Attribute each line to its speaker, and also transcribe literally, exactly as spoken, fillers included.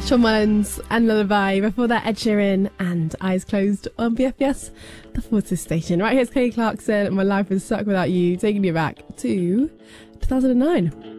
Speaker 1: Shawn Mullins and Lullaby. Before that, Ed Sheeran and Eyes Closed on B F B S, the Forces Station. Right, here's Kelly Clarkson. My Life Is Stuck Without You, taking you back to two thousand nine.